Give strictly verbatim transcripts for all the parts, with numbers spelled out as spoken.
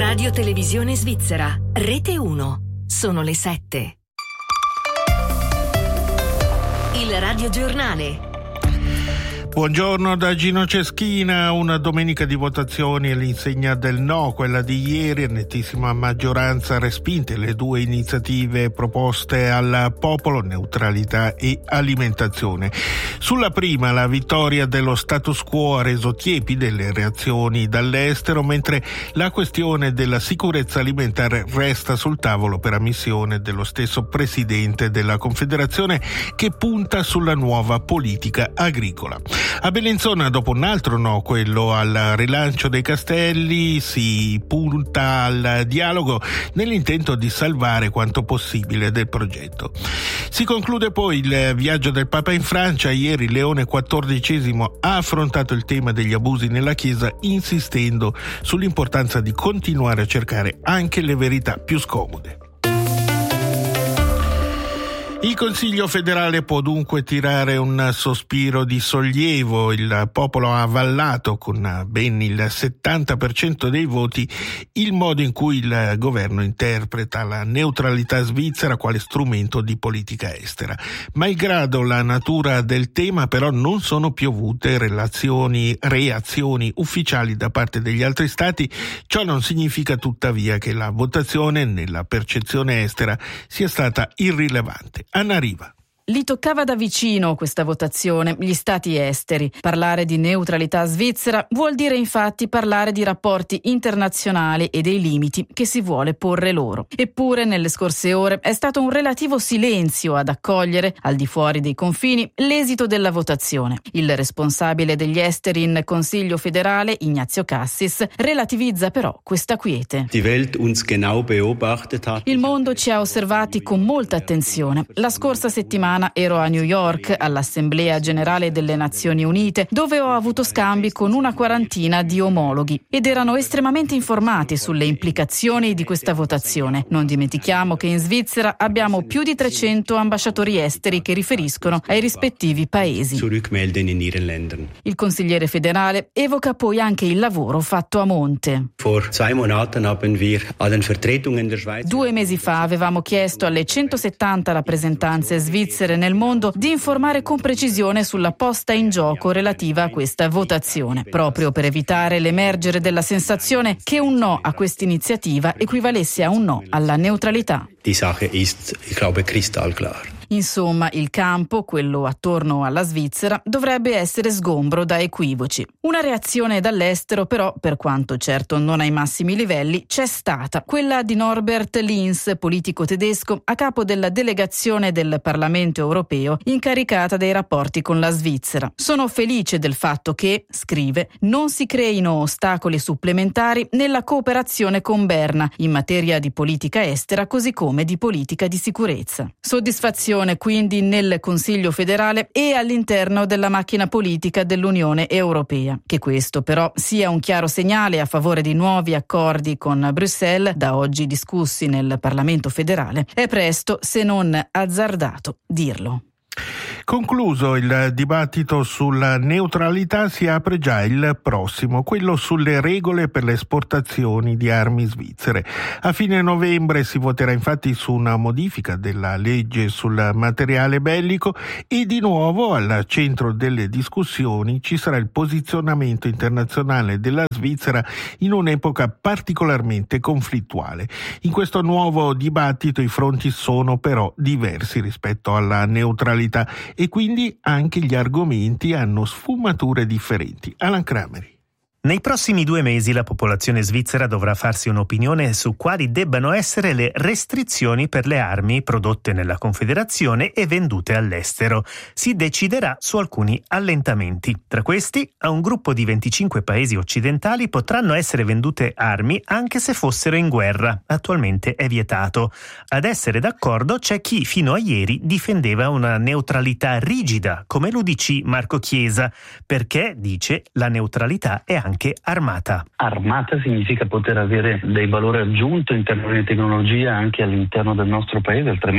Radio Televisione Svizzera, Rete uno. Sono le sette. Il radiogiornale. Buongiorno da Gino Ceschina. Una domenica di votazioni all'insegna del no, quella di ieri, a nettissima maggioranza respinte le due iniziative proposte al popolo, neutralità e alimentazione. Sulla prima, la vittoria dello status quo ha reso tiepide le reazioni dall'estero, mentre la questione della sicurezza alimentare resta sul tavolo per ammissione dello stesso presidente della Confederazione, che punta sulla nuova politica agricola. A Bellinzona, dopo un altro no, quello al rilancio dei castelli, si punta al dialogo nell'intento di salvare quanto possibile del progetto. Si conclude poi il viaggio del Papa in Francia. Ieri Leone quattordicesimo ha affrontato il tema degli abusi nella Chiesa, insistendo sull'importanza di continuare a cercare anche le verità più scomode. Il Consiglio federale può dunque tirare un sospiro di sollievo. Il popolo ha avallato con ben il settanta per cento dei voti il modo in cui il governo interpreta la neutralità svizzera quale strumento di politica estera. Malgrado la natura del tema, però, non sono piovute relazioni, reazioni ufficiali da parte degli altri stati. Ciò non significa tuttavia che la votazione nella percezione estera sia stata irrilevante. Anna Riva. Li toccava da vicino questa votazione, gli stati esteri. Parlare di neutralità svizzera vuol dire infatti parlare di rapporti internazionali e dei limiti che si vuole porre loro. Eppure nelle scorse ore è stato un relativo silenzio ad accogliere, al di fuori dei confini, l'esito della votazione. Il responsabile degli esteri in Consiglio federale, Ignazio Cassis, relativizza però questa quiete. Il mondo ci ha osservati con molta attenzione. La scorsa settimana ero a New York all'Assemblea Generale delle Nazioni Unite, dove ho avuto scambi con una quarantina di omologhi ed erano estremamente informati sulle implicazioni di questa votazione. Non dimentichiamo che in Svizzera abbiamo più di trecento ambasciatori esteri che riferiscono ai rispettivi paesi. Il consigliere federale evoca poi anche il lavoro fatto a monte. Due mesi fa avevamo chiesto alle centosettanta rappresentanze svizzere nel mondo di informare con precisione sulla posta in gioco relativa a questa votazione, proprio per evitare l'emergere della sensazione che un no a questa iniziativa equivalesse a un no alla neutralità. Die Sache ist, ich glaube, kristallklar. Insomma, il campo, quello attorno alla Svizzera, dovrebbe essere sgombro da equivoci. Una reazione dall'estero, però, per quanto certo non ai massimi livelli, c'è stata. Quella di Norbert Linz, politico tedesco, a capo della delegazione del Parlamento europeo incaricata dei rapporti con la Svizzera. Sono felice del fatto che, scrive, non si creino ostacoli supplementari nella cooperazione con Berna in materia di politica estera, così come di politica di sicurezza. Soddisfazione quindi nel Consiglio federale e all'interno della macchina politica dell'Unione Europea. Che questo però sia un chiaro segnale a favore di nuovi accordi con Bruxelles, da oggi discussi nel Parlamento federale, è presto, se non azzardato, dirlo. Concluso il dibattito sulla neutralità, si apre già il prossimo, quello sulle regole per le esportazioni di armi svizzere. A fine novembre si voterà infatti su una modifica della legge sul materiale bellico e di nuovo al centro delle discussioni ci sarà il posizionamento internazionale della Svizzera in un'epoca particolarmente conflittuale. In questo nuovo dibattito i fronti sono però diversi rispetto alla neutralità e quindi anche gli argomenti hanno sfumature differenti. Alan Crameri. Nei prossimi due mesi la popolazione svizzera dovrà farsi un'opinione su quali debbano essere le restrizioni per le armi prodotte nella Confederazione e vendute all'estero. Si deciderà su alcuni allentamenti. Tra questi, a un gruppo di venticinque paesi occidentali potranno essere vendute armi anche se fossero in guerra. Attualmente è vietato. Ad essere d'accordo c'è chi fino a ieri difendeva una neutralità rigida, come l'U D C Marco Chiesa, perché, dice, la neutralità è anche armata. Armata significa poter avere dei valori aggiunti in termini di tecnologia anche all'interno del nostro paese, altrimenti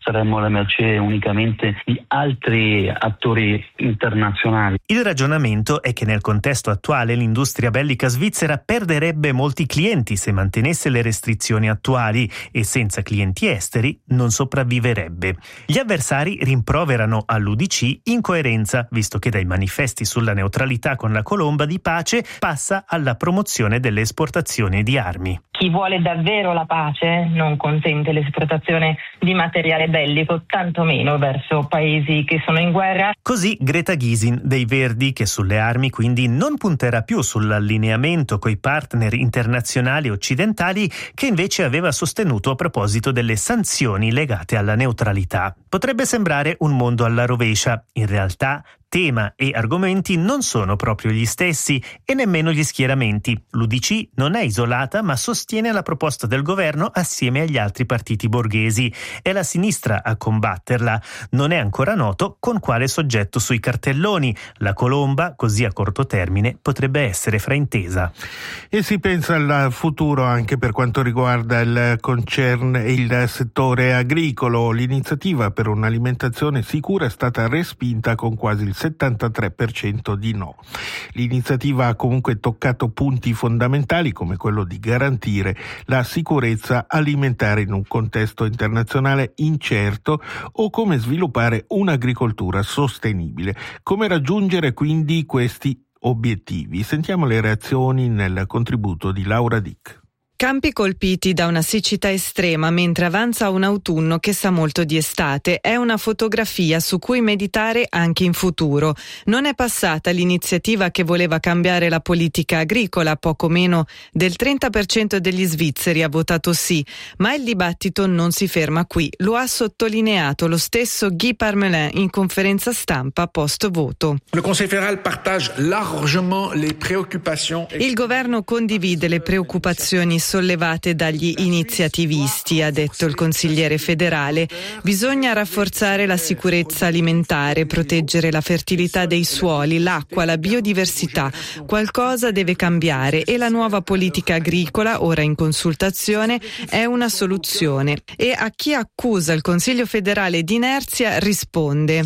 saremmo alla mercé unicamente di altri attori internazionali. Il ragionamento è che nel contesto attuale l'industria bellica svizzera perderebbe molti clienti se mantenesse le restrizioni attuali e senza clienti esteri non sopravviverebbe. Gli avversari rimproverano all'U D C incoerenza, visto che dai manifesti sulla neutralità con la colomba di pace passa alla promozione delle esportazioni di armi. Chi vuole davvero la pace non consente l'esportazione di materiale bellico, tantomeno verso paesi che sono in guerra. Così Greta Gysin dei Verdi, che sulle armi quindi non punterà più sull'allineamento coi partner internazionali occidentali che invece aveva sostenuto a proposito delle sanzioni legate alla neutralità. Potrebbe sembrare un mondo alla rovescia, in realtà tema e argomenti non sono proprio gli stessi e nemmeno gli schieramenti. L'U D C non è isolata ma sostiene la proposta del governo assieme agli altri partiti borghesi. È la sinistra a combatterla. Non è ancora noto con quale soggetto sui cartelloni. La colomba, così a corto termine, potrebbe essere fraintesa. E si pensa al futuro anche per quanto riguarda il concern e il settore agricolo. L'iniziativa per un'alimentazione sicura è stata respinta con quasi il settantatré per cento di no. L'iniziativa ha comunque toccato punti fondamentali come quello di garantire la sicurezza alimentare in un contesto internazionale incerto o come sviluppare un'agricoltura sostenibile. Come raggiungere quindi questi obiettivi? Sentiamo le reazioni nel contributo di Laura Dick. Campi colpiti da una siccità estrema mentre avanza un autunno che sa molto di estate. È una fotografia su cui meditare anche in futuro. Non è passata l'iniziativa che voleva cambiare la politica agricola, poco meno del trenta per cento degli svizzeri ha votato sì, ma il dibattito non si ferma qui. Lo ha sottolineato lo stesso Guy Parmelin in conferenza stampa post voto. Le Conseil fédéral partage largement les préoccupations. Il governo condivide le preoccupazioni sollevate dagli iniziativisti, ha detto il consigliere federale. Bisogna rafforzare la sicurezza alimentare, proteggere la fertilità dei suoli, l'acqua, la biodiversità. Qualcosa deve cambiare e la nuova politica agricola, ora in consultazione, è una soluzione. E a chi accusa il Consiglio federale di inerzia risponde: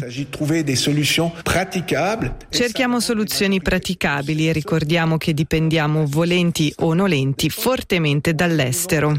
cerchiamo soluzioni praticabili e ricordiamo che dipendiamo volenti o nolenti fortemente dall'estero.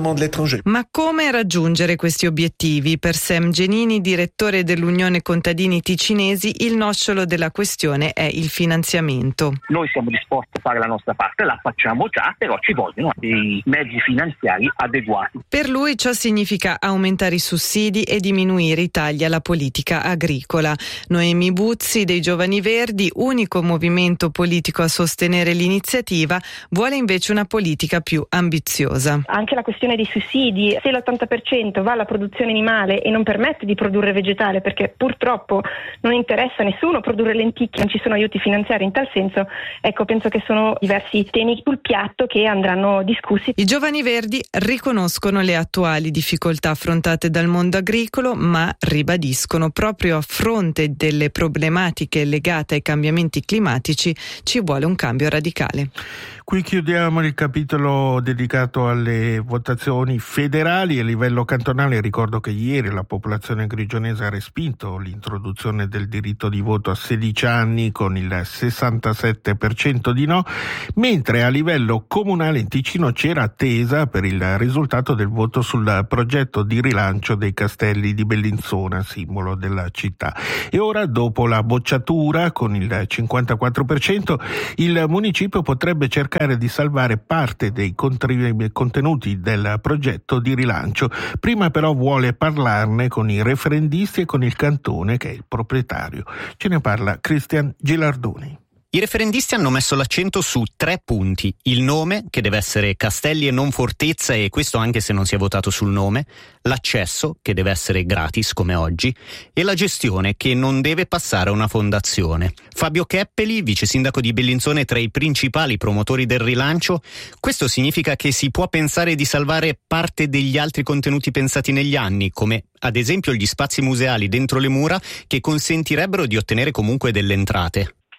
Ma come raggiungere questi obiettivi? Per Sam Genini, direttore dell'Unione Contadini Ticinesi, il nocciolo della questione è il finanziamento. Noi siamo disposti a fare la nostra parte, la facciamo già, però ci vogliono dei mezzi finanziari adeguati. Per lui ciò significa aumentare i sussidi e diminuire i tagli alla politica agricola. Noemi Buzzi dei Giovani Verdi, unico movimento politico a sostenere l'iniziativa, vuole invece una politica più ambiziosa. Anche la questione dei sussidi, se l'ottanta per cento va alla produzione animale e non permette di produrre vegetale, perché purtroppo non interessa a nessuno produrre lenticchie, non ci sono aiuti finanziari in tal senso, ecco, penso che sono diversi temi sul piatto che andranno discussi. I Giovani Verdi riconoscono le attuali difficoltà affrontate dal mondo agricolo, ma ribadiscono proprio a fronte delle problematiche legate ai cambiamenti climatici ci vuole un cambio radicale. Qui chiudiamo il capitolo dedicato alle votazioni federali. A livello cantonale ricordo che ieri la popolazione grigionese ha respinto l'introduzione del diritto di voto a sedici anni con il sessantasette per cento di no, mentre a livello comunale in Ticino c'era attesa per il risultato del voto sul progetto di rilancio dei castelli di Bellinzona, simbolo della città. E ora, dopo la bocciatura con il cinquantaquattro per cento, il municipio potrebbe cercare di salvare parte dei contenuti del progetto di rilancio. Prima però vuole parlarne con i referendisti e con il cantone che è il proprietario. Ce ne parla Cristian Gilardoni. I referendisti hanno messo l'accento su tre punti: il nome, che deve essere Castelli e non Fortezza, e questo anche se non si è votato sul nome, l'accesso, che deve essere gratis come oggi, e la gestione, che non deve passare a una fondazione. Fabio Cheppeli, vice sindaco di Bellinzona e tra i principali promotori del rilancio: questo significa che si può pensare di salvare parte degli altri contenuti pensati negli anni, come ad esempio gli spazi museali dentro le mura, che consentirebbero di ottenere comunque delle entrate.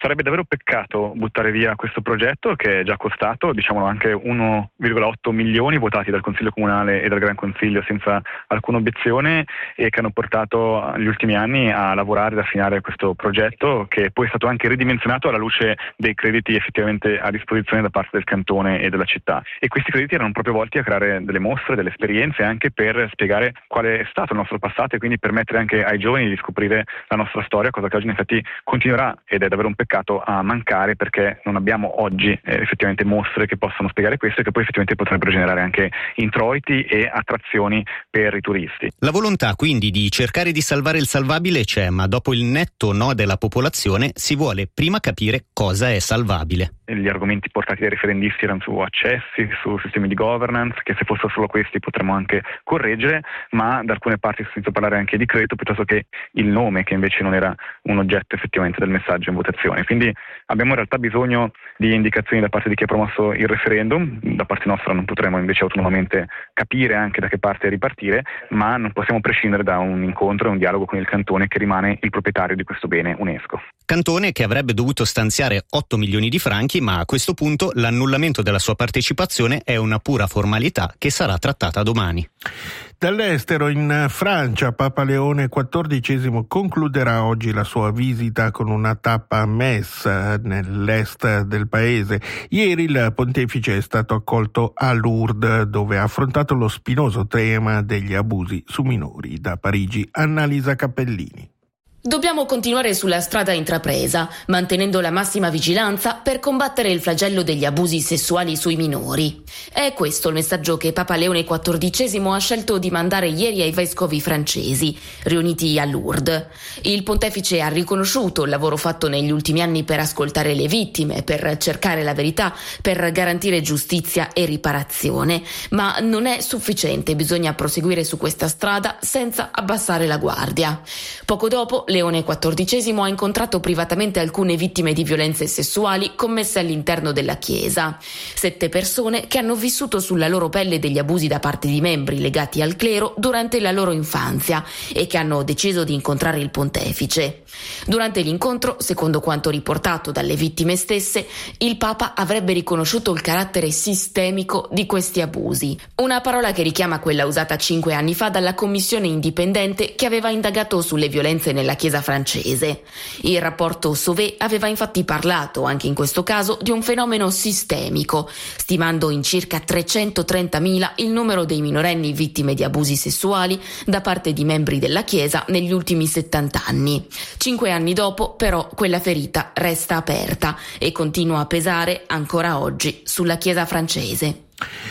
Sarebbe davvero peccato buttare via questo progetto che è già costato, diciamo anche uno virgola otto milioni votati dal Consiglio Comunale e dal Gran Consiglio senza alcuna obiezione, e che hanno portato negli ultimi anni a lavorare ad affinare questo progetto, che poi è stato anche ridimensionato alla luce dei crediti effettivamente a disposizione da parte del cantone e della città. E questi crediti erano proprio volti a creare delle mostre, delle esperienze, anche per spiegare quale è stato il nostro passato e quindi permettere anche ai giovani di scoprire la nostra storia, cosa che oggi in effetti continuerà, ed è davvero un peccato a mancare, perché non abbiamo oggi eh, effettivamente mostre che possano spiegare questo e che poi effettivamente potrebbero generare anche introiti e attrazioni per i turisti. La volontà quindi di cercare di salvare il salvabile c'è, ma dopo il netto no della popolazione si vuole prima capire cosa è salvabile. Gli argomenti portati dai referendisti erano su accessi, su sistemi di governance, che se fossero solo questi potremmo anche correggere, ma da alcune parti si è sentito parlare anche di credito piuttosto che il nome, che invece non era un oggetto effettivamente del messaggio in votazione. Quindi abbiamo in realtà bisogno di indicazioni da parte di chi ha promosso il referendum. Da parte nostra non potremo invece autonomamente capire anche da che parte ripartire, ma non possiamo prescindere da un incontro e un dialogo con il cantone, che rimane il proprietario di questo bene UNESCO. Cantone che avrebbe dovuto stanziare otto milioni di franchi, ma a questo punto l'annullamento della sua partecipazione è una pura formalità che sarà trattata domani. Dall'estero, in Francia, Papa Leone quattordicesimo concluderà oggi la sua visita con una tappa a Metz, nell'est del paese. Ieri il pontefice è stato accolto a Lourdes, dove ha affrontato lo spinoso tema degli abusi su minori. Da Parigi, Annalisa Cappellini. Dobbiamo continuare sulla strada intrapresa, mantenendo la massima vigilanza per combattere il flagello degli abusi sessuali sui minori. È questo il messaggio che Papa Leone quattordicesimo ha scelto di mandare ieri ai vescovi francesi, riuniti a Lourdes. Il pontefice ha riconosciuto il lavoro fatto negli ultimi anni per ascoltare le vittime, per cercare la verità, per garantire giustizia e riparazione. Ma non è sufficiente, bisogna proseguire su questa strada senza abbassare la guardia. Poco dopo, Leone quattordicesimo ha incontrato privatamente alcune vittime di violenze sessuali commesse all'interno della Chiesa. Sette persone che hanno vissuto sulla loro pelle degli abusi da parte di membri legati al clero durante la loro infanzia e che hanno deciso di incontrare il pontefice. Durante l'incontro, secondo quanto riportato dalle vittime stesse, il Papa avrebbe riconosciuto il carattere sistemico di questi abusi. Una parola che richiama quella usata cinque anni fa dalla commissione indipendente che aveva indagato sulle violenze nella Chiesa francese. Il rapporto Sauvé aveva infatti parlato, anche in questo caso, di un fenomeno sistemico, stimando in circa trecentotrentamila il numero dei minorenni vittime di abusi sessuali da parte di membri della Chiesa negli ultimi settanta anni. Cinque anni dopo, però, quella ferita resta aperta e continua a pesare ancora oggi sulla Chiesa francese.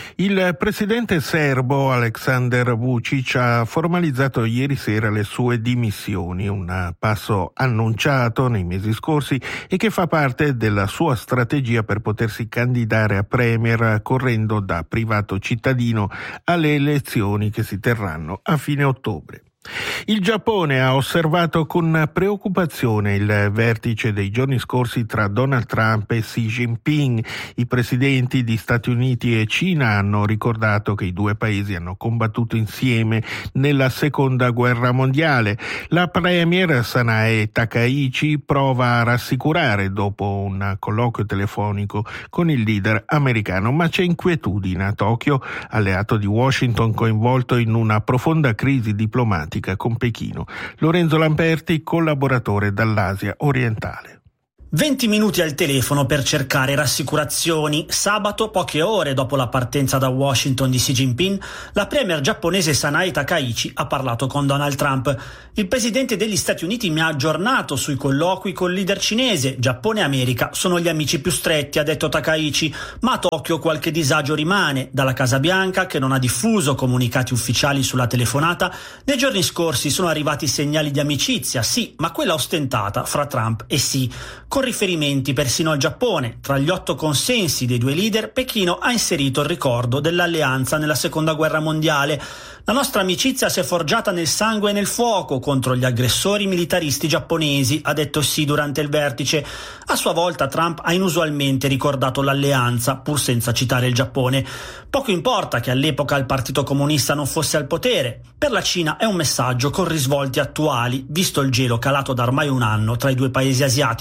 Il presidente serbo Aleksandar Vučić ha formalizzato ieri sera le sue dimissioni, un passo annunciato nei mesi scorsi e che fa parte della sua strategia per potersi candidare a premier correndo da privato cittadino alle elezioni che si terranno a fine ottobre. Il Giappone ha osservato con preoccupazione il vertice dei giorni scorsi tra Donald Trump e Xi Jinping. I presidenti di Stati Uniti e Cina hanno ricordato che i due paesi hanno combattuto insieme nella seconda guerra mondiale. La premier Sanae Takaichi prova a rassicurare dopo un colloquio telefonico con il leader americano, ma c'è inquietudine a Tokyo, alleato di Washington coinvolto in una profonda crisi diplomatica con Pechino. Lorenzo Lamperti, collaboratore dall'Asia orientale. venti minuti al telefono per cercare rassicurazioni. Sabato, poche ore dopo la partenza da Washington di Xi Jinping, la premier giapponese Sanae Takaichi ha parlato con Donald Trump. Il presidente degli Stati Uniti mi ha aggiornato sui colloqui col leader cinese. Giappone e America sono gli amici più stretti, ha detto Takaichi, ma a Tokyo qualche disagio rimane. Dalla Casa Bianca, che non ha diffuso comunicati ufficiali sulla telefonata, nei giorni scorsi sono arrivati segnali di amicizia, sì, ma quella ostentata fra Trump e Xi. Con riferimenti persino al Giappone. Tra gli otto consensi dei due leader, Pechino ha inserito il ricordo dell'alleanza nella seconda guerra mondiale. La nostra amicizia si è forgiata nel sangue e nel fuoco contro gli aggressori militaristi giapponesi, ha detto Xi durante il vertice. A sua volta Trump ha inusualmente ricordato l'alleanza, pur senza citare il Giappone. Poco importa che all'epoca il Partito Comunista non fosse al potere. Per la Cina è un messaggio con risvolti attuali, visto il gelo calato da ormai un anno tra i due paesi asiatici.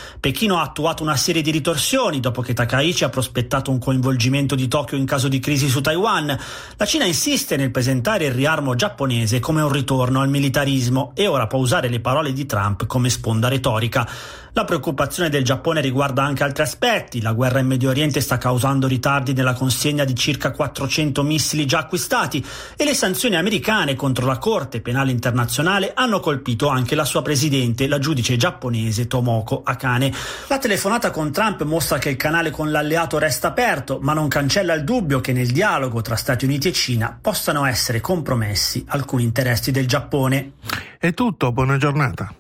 Pechino ha attuato una serie di ritorsioni dopo che Takaichi ha prospettato un coinvolgimento di Tokyo in caso di crisi su Taiwan. La Cina insiste nel presentare il riarmo giapponese come un ritorno al militarismo e ora può usare le parole di Trump come sponda retorica. La preoccupazione del Giappone riguarda anche altri aspetti. La guerra in Medio Oriente sta causando ritardi nella consegna di circa quattrocento missili già acquistati e le sanzioni americane contro la Corte Penale Internazionale hanno colpito anche la sua presidente, la giudice giapponese Tomoko Akane. La telefonata con Trump mostra che il canale con l'alleato resta aperto, ma non cancella il dubbio che nel dialogo tra Stati Uniti e Cina possano essere compromessi alcuni interessi del Giappone. È tutto, buona giornata.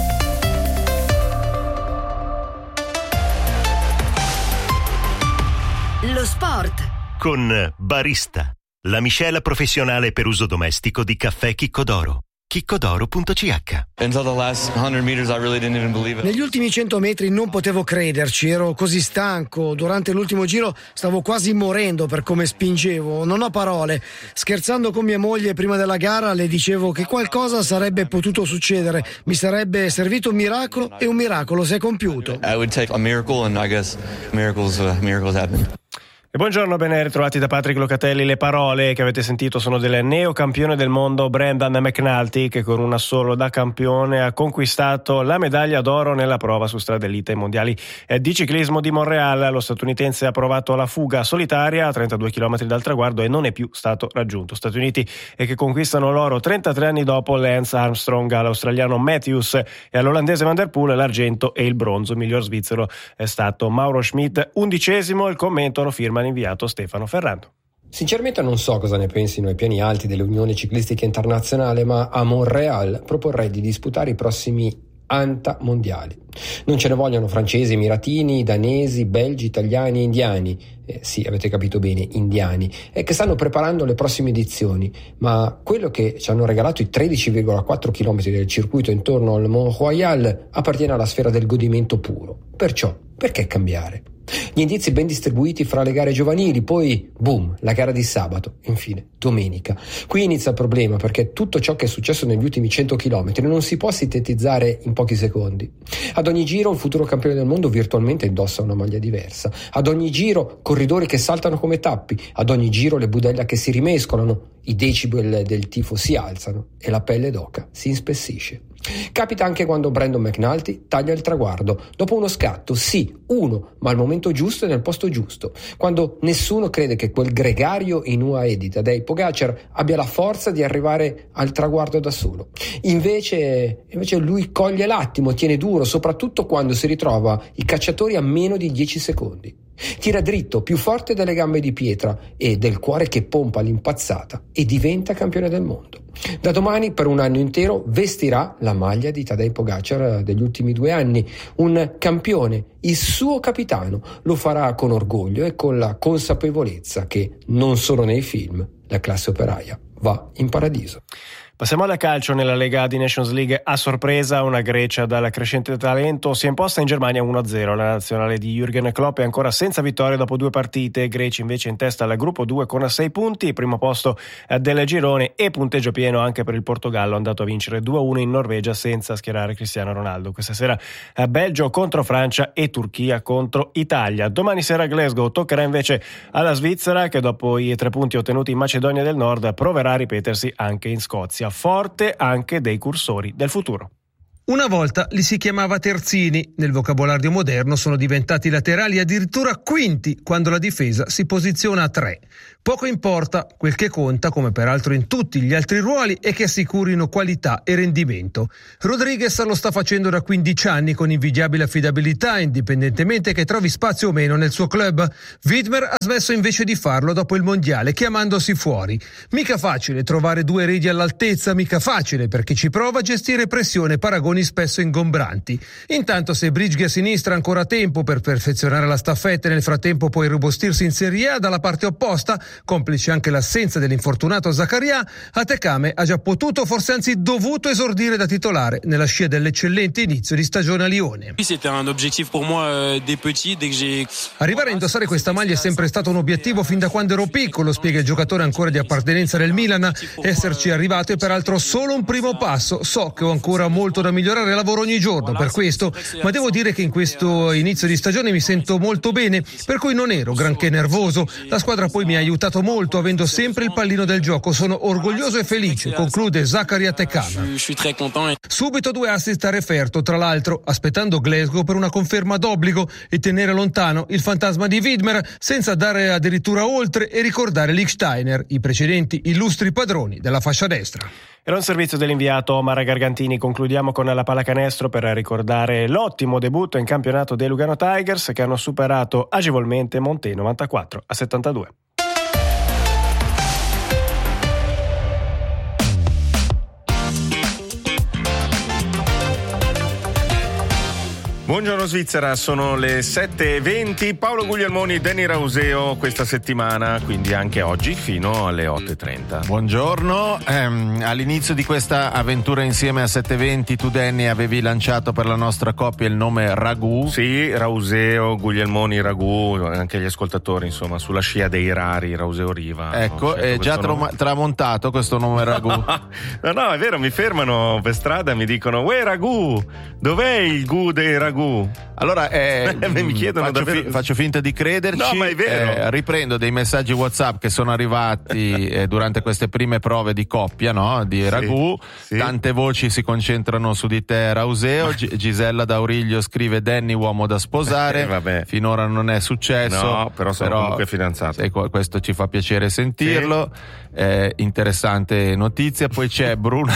Lo sport con Barista, la miscela professionale per uso domestico di caffè Chicco d'Oro. chicco d'oro punto c h. Negli ultimi cento metri non potevo crederci, ero così stanco. Durante l'ultimo giro stavo quasi morendo per come spingevo, non ho parole. Scherzando con mia moglie prima della gara le dicevo che qualcosa sarebbe potuto succedere, mi sarebbe servito un miracolo e un miracolo si è compiuto. I would take a miracle and I guess miracles uh, miracles happen. E buongiorno, ben ritrovati da Patrick Locatelli. Le parole che avete sentito sono del neocampione del mondo Brendan McNulty, che con un assolo da campione ha conquistato la medaglia d'oro nella prova su strade elite ai mondiali di ciclismo di Montréal. Lo statunitense ha provato la fuga solitaria a trentadue chilometri dal traguardo e non è più stato raggiunto. Stati Uniti e che conquistano l'oro trentatré anni dopo Lance Armstrong, all'australiano Matthews e all'olandese Van der Poel l'argento e il bronzo. Il miglior svizzero è stato Mauro Schmidt, undicesimo. Il commento lo firma l'inviato Stefano Ferrando. Sinceramente non so cosa ne pensino ai piani alti dell'Unione Ciclistica Internazionale, ma a Montréal proporrei di disputare i prossimi A N T A mondiali. Non ce ne vogliono francesi, emiratini, danesi, belgi, italiani e indiani. Eh, sì, avete capito bene, indiani, e che stanno preparando le prossime edizioni, ma quello che ci hanno regalato i tredici virgola quattro chilometri del circuito intorno al Mont Royal appartiene alla sfera del godimento puro. Perciò, perché cambiare? Gli indizi ben distribuiti fra le gare giovanili, poi boom, la gara di sabato, infine domenica. Qui inizia il problema, perché tutto ciò che è successo negli ultimi cento chilometri non si può sintetizzare in pochi secondi. Ad ogni giro il futuro campione del mondo virtualmente indossa una maglia diversa, ad ogni giro corridori che saltano come tappi, ad ogni giro le budella che si rimescolano, i decibel del tifo si alzano e la pelle d'oca si inspessisce. Capita anche quando Brendan McNulty taglia il traguardo dopo uno scatto, sì, uno, ma al momento giusto e nel posto giusto, quando nessuno crede che quel gregario in U A E di Tadej Pogacar abbia la forza di arrivare al traguardo da solo. Invece, invece lui coglie l'attimo, tiene duro, soprattutto quando si ritrova i cacciatori a meno di dieci secondi. Tira dritto, più forte delle gambe di pietra e del cuore che pompa all'impazzata, e diventa campione del mondo. Da domani per un anno intero vestirà la maglia di Tadej Pogacar degli ultimi due anni, un campione, il suo capitano. Lo farà con orgoglio e con la consapevolezza che non solo nei film la classe operaia va in paradiso. Passiamo alla calcio. Nella Lega di Nations League, a sorpresa una Grecia dal crescente talento si è imposta in Germania uno a zero. La nazionale di Jürgen Klopp è ancora senza vittoria dopo due partite. I greci invece in testa al gruppo due con sei punti, primo posto del girone e punteggio pieno anche per il Portogallo, andato a vincere due a uno in Norvegia senza schierare Cristiano Ronaldo. Questa sera Belgio contro Francia e Turchia contro Italia. Domani sera a Glasgow toccherà invece alla Svizzera, che dopo i tre punti ottenuti in Macedonia del Nord proverà a ripetersi anche in Scozia. Forte anche dei cursori del futuro. Una volta li si chiamava terzini, nel vocabolario moderno sono diventati laterali, addirittura quinti quando la difesa si posiziona a tre. Poco importa, quel che conta, come peraltro in tutti gli altri ruoli, è che assicurino qualità e rendimento. Rodriguez lo sta facendo da quindici anni con invidiabile affidabilità, indipendentemente che trovi spazio o meno nel suo club. Widmer ha smesso invece di farlo dopo il mondiale, chiamandosi fuori. Mica facile trovare due eredi all'altezza, mica facile per chi ci prova a gestire pressione e paragoni spesso ingombranti. Intanto se Bridge a sinistra ha ancora tempo per perfezionare la staffetta e nel frattempo può irrobustirsi in Serie A, dalla parte opposta, complice anche l'assenza dell'infortunato Zakaria, Atekame ha già potuto, forse anzi dovuto esordire da titolare nella scia dell'eccellente inizio di stagione a Lione. Arrivare a indossare questa maglia è sempre stato un obiettivo fin da quando ero piccolo, spiega il giocatore ancora di appartenenza del Milan. Esserci arrivato è peraltro solo un primo passo, so che ho ancora molto da migliorare migliorare, lavoro ogni giorno per questo, ma devo dire che in questo inizio di stagione mi sento molto bene, per cui non ero granché nervoso. La squadra poi mi ha aiutato molto, avendo sempre il pallino del gioco. Sono orgoglioso e felice, conclude Zakaria Tekana. Subito due assist a referto, tra l'altro, aspettando Glasgow per una conferma d'obbligo e tenere lontano il fantasma di Widmer, senza dare addirittura oltre e ricordare Lichtsteiner, i precedenti illustri padroni della fascia destra. Era un servizio dell'inviato Omar Gargantini. Concludiamo con la pallacanestro per ricordare l'ottimo debutto in campionato dei Lugano Tigers, che hanno superato agevolmente Monte novantaquattro a settantadue. Buongiorno Svizzera, sono le sette e venti. Paolo Guglielmoni, Danny Rauseo questa settimana, quindi anche oggi fino alle otto e trenta. Buongiorno, ehm, all'inizio di questa avventura insieme a sette e venti tu Danny avevi lanciato per la nostra coppia il nome Ragù. Sì, Rauseo, Guglielmoni, Ragù, anche gli ascoltatori insomma sulla scia dei rari Rauseo Riva. Ecco, è già tra- tramontato questo nome Ragù. no, no, è vero, mi fermano per strada e mi dicono uè Ragù, dov'è il gu dei Ragù? Allora eh, mi chiedono faccio, davvero... fi- faccio finta di crederci. No, ma è vero. Eh, riprendo dei messaggi WhatsApp che sono arrivati eh, durante queste prime prove di coppia, no? Di Ragù. Sì, sì. Tante voci si concentrano su di te, Rauseo. G- Gisella D'Auriglio scrive Danny uomo da sposare. Eh, vabbè. Finora non è successo. No, però sono però, comunque fidanzato. Ecco, questo ci fa piacere sentirlo. Sì. Eh, interessante notizia. Poi c'è Bruna.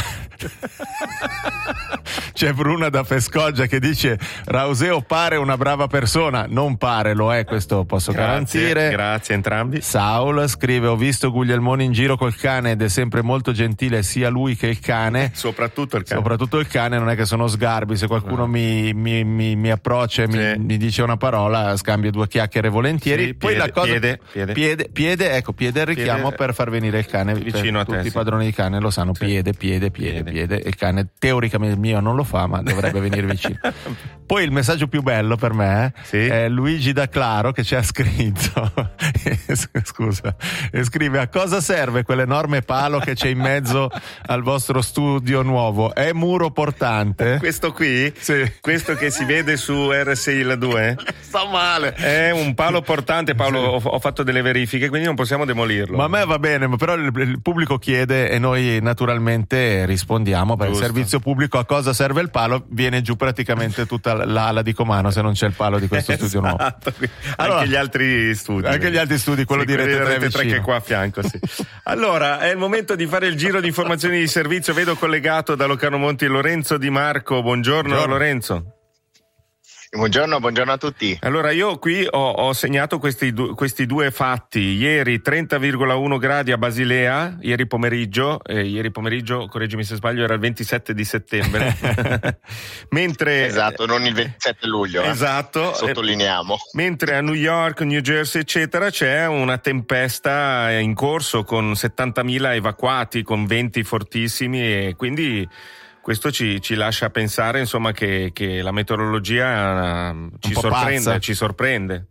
C'è Bruna da Fescoggia che dice Rauseo pare una brava persona, non pare, lo è, questo posso grazie, garantire. Grazie a entrambi. Saul scrive ho visto Guglielmoni in giro col cane ed è sempre molto gentile sia lui che il cane. Soprattutto il cane. Soprattutto il cane, non è che sono sgarbi, se qualcuno no. mi, mi, mi, mi approccia e sì. mi, mi dice una parola scambio due chiacchiere volentieri. Sì, Poi piede, la cosa piede, piede. piede, piede ecco, piede il richiamo piede, per far venire il cane vicino a te. Tutti sì. i padroni di cane lo sanno, sì. piede, piede, piede, piede, piede. Il cane teoricamente il mio non lo fa, ma dovrebbe venire vicino. Poi il messaggio più bello per me sì. è Luigi da Claro che ci ha scritto scusa e scrive a cosa serve quell'enorme palo che c'è in mezzo al vostro studio nuovo, è muro portante? Questo qui? Sì. Questo che si vede su R S I L due? Sta male, è un palo portante Paolo, sì. ho, ho fatto delle verifiche quindi non possiamo demolirlo. Ma a me va bene, però il, il pubblico chiede e noi naturalmente rispondiamo per Giusto. Il servizio pubblico a cosa serve il palo, viene giù praticamente tutta l'ala di Comano se non c'è il palo di questo esatto. studio nuovo. Allora, anche gli altri studi. Anche gli altri studi, quello sì, di Rete tre, tre che è qua a fianco. Sì. Allora, è il momento di fare il giro di informazioni di servizio. Vedo collegato da Locarno Monti Lorenzo Di Marco. Buongiorno, Buongiorno. Lorenzo. Buongiorno, buongiorno a tutti. Allora io qui ho, ho segnato questi, du, questi due fatti. Ieri trenta virgola uno gradi a Basilea, ieri pomeriggio, eh, ieri pomeriggio, correggimi se sbaglio, era il ventisette di settembre. Mentre esatto, non il ventisette luglio. Esatto. Eh. Sottolineiamo. Mentre a New York, New Jersey, eccetera, c'è una tempesta in corso con settantamila evacuati, con venti fortissimi e quindi questo ci, ci lascia pensare insomma che, che la meteorologia uh, ci sorprende, pazza. ci sorprende.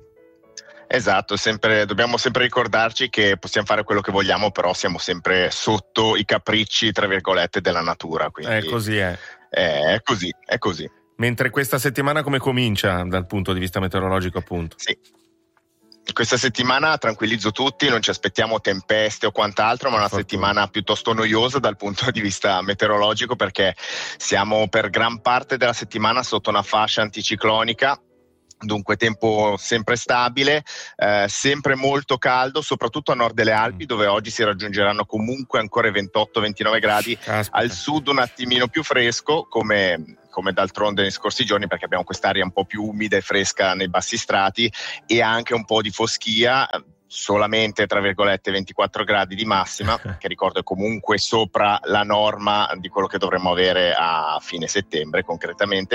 Esatto, sempre, dobbiamo sempre ricordarci che possiamo fare quello che vogliamo, però siamo sempre sotto i capricci, tra virgolette, della natura. Quindi è così, è. È così, è così. Mentre questa settimana come comincia dal punto di vista meteorologico, appunto? Sì. Questa settimana tranquillizzo tutti, non ci aspettiamo tempeste o quant'altro, ma una Fortuna. settimana piuttosto noiosa dal punto di vista meteorologico perché siamo per gran parte della settimana sotto una fascia anticiclonica. Dunque tempo sempre stabile, eh, sempre molto caldo, soprattutto a nord delle Alpi dove oggi si raggiungeranno comunque ancora i ventotto ventinove gradi, Aspetta. Al sud un attimino più fresco come, come d'altronde nei scorsi giorni perché abbiamo quest'aria un po' più umida e fresca nei bassi strati e anche un po' di foschia, solamente tra virgolette ventiquattro gradi di massima che ricordo è comunque sopra la norma di quello che dovremmo avere a fine settembre concretamente.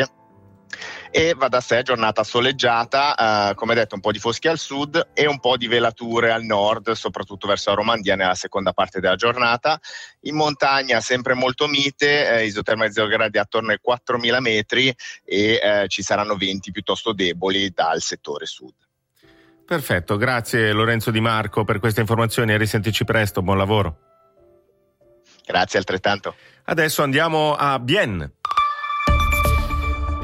E va da sé giornata soleggiata, eh, come detto un po' di foschi al sud e un po' di velature al nord, soprattutto verso la Romandia nella seconda parte della giornata. In montagna sempre molto mite, eh, isoterma di zero gradi attorno ai quattromila metri e eh, ci saranno venti piuttosto deboli dal settore sud. Perfetto, grazie Lorenzo Di Marco per queste informazioni, a risentirci presto, buon lavoro. Grazie altrettanto. Adesso andiamo a Bienne.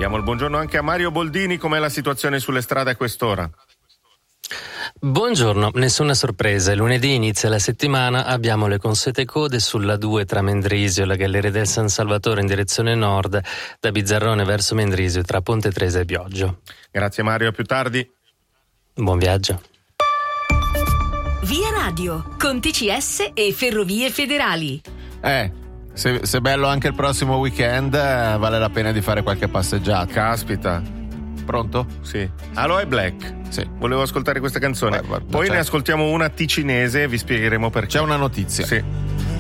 Diamo il buongiorno anche a Mario Boldini. Com'è la situazione sulle strade a quest'ora? Buongiorno, nessuna sorpresa. Lunedì inizia la settimana, abbiamo le consuete code sulla due tra Mendrisio e la Galleria del San Salvatore in direzione nord, da Bizzarrone verso Mendrisio tra Ponte Tresa e Bioggio. Grazie Mario, a più tardi. Buon viaggio. Via Radio, con T C S e Ferrovie Federali. Eh, se, se è bello anche il prossimo weekend, eh, vale la pena di fare qualche passeggiata. Caspita. Pronto? Sì. Aloe Black. Sì. Volevo ascoltare questa canzone. Beh, guarda, Poi certo. ne ascoltiamo una ticinese e vi spiegheremo perché. C'è una notizia. Sì.